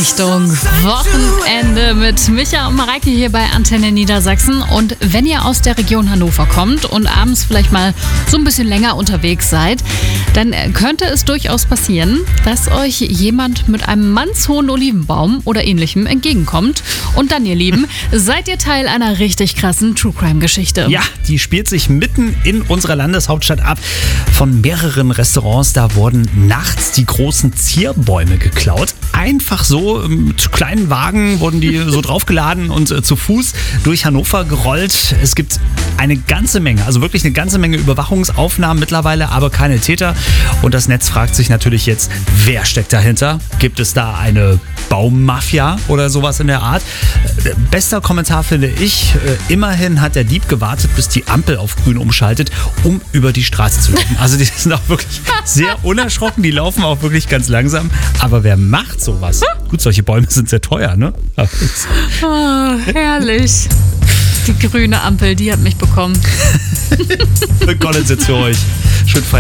Richtung Wochenende mit Micha und Mareike hier bei Antenne Niedersachsen. Und wenn ihr aus der Region Hannover kommt und abends vielleicht mal so ein bisschen länger unterwegs seid, dann könnte es durchaus passieren, dass euch jemand mit einem mannshohen Olivenbaum oder ähnlichem entgegenkommt. Und dann, ihr Lieben, seid ihr Teil einer richtig krassen True-Crime-Geschichte. Ja, die spielt sich mitten in unserer Landeshauptstadt ab. Von mehreren Restaurants, da wurden nachts die großen Zierbäume geklaut. Einfach so, zu kleinen Wagen wurden die so draufgeladen und zu Fuß durch Hannover gerollt. Es gibt eine ganze Menge, also wirklich eine ganze Menge Überwachungsaufnahmen mittlerweile, aber keine Täter. Und das Netz fragt sich natürlich jetzt, wer steckt dahinter? Gibt es da eine Baummafia oder sowas in der Art? Bester Kommentar finde ich, immerhin hat der Dieb gewartet, bis die Ampel auf grün umschaltet, um über die Straße zu laufen. Also die sind auch wirklich sehr unerschrocken, die laufen auch wirklich ganz langsam. Aber wer macht sowas? Gut, solche Bäume sind sehr teuer, ne? Oh, herrlich. Die grüne Ampel, die hat mich bekommen. Collins jetzt für euch. Schön feiern.